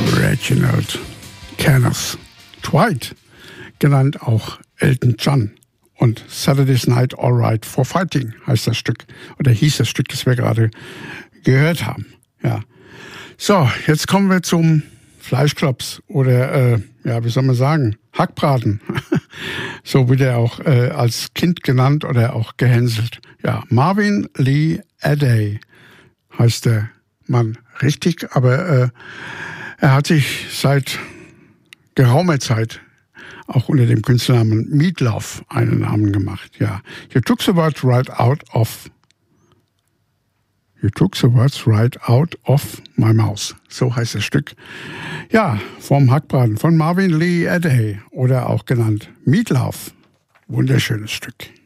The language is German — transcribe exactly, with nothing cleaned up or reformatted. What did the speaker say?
Reginald Kenneth Dwight, genannt auch Elton John. Und Saturday's Night Alright for Fighting heißt das Stück, oder hieß das Stück, das wir gerade gehört haben. Ja. So, jetzt kommen wir zum Fleischklops oder, äh, ja, wie soll man sagen, Hackbraten. So wird er auch äh, als Kind genannt oder auch gehänselt. Ja, Marvin Lee Aday heißt der Mann richtig, aber äh, er hat sich seit geraumer Zeit auch unter dem Künstlernamen Meatloaf einen Namen gemacht. Ja, You took the words right out of You took the words right out of my mouth. So heißt das Stück. Ja, vom Hackbraten von Marvin Lee Aday oder auch genannt Meatloaf. Wunderschönes Stück.